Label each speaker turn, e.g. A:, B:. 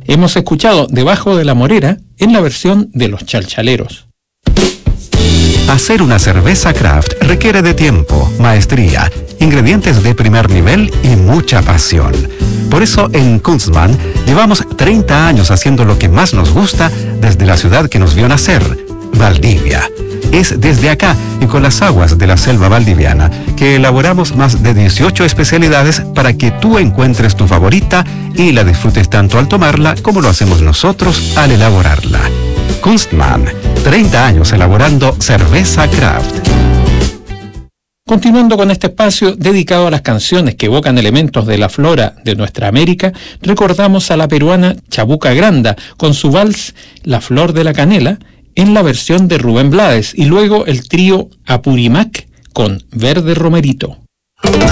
A: Hemos escuchado Debajo de la Morera en la versión de Los Chalchaleros.
B: Hacer una cerveza craft requiere de tiempo, maestría, ingredientes de primer nivel y mucha pasión. Por eso en Kunstmann llevamos 30 años haciendo lo que más nos gusta desde la ciudad que nos vio nacer, Valdivia. Es desde acá y con las aguas de la selva valdiviana que elaboramos más de 18 especialidades para que tú encuentres tu favorita y la disfrutes tanto al tomarla como lo hacemos nosotros al elaborarla. Kunstmann, 30 años elaborando cerveza craft.
A: Continuando con este espacio dedicado a las canciones que evocan elementos de la flora de nuestra América, recordamos a la peruana Chabuca Granda con su vals La Flor de la Canela en la versión de Rubén Blades y luego el trío Apurimac con Verde Romerito.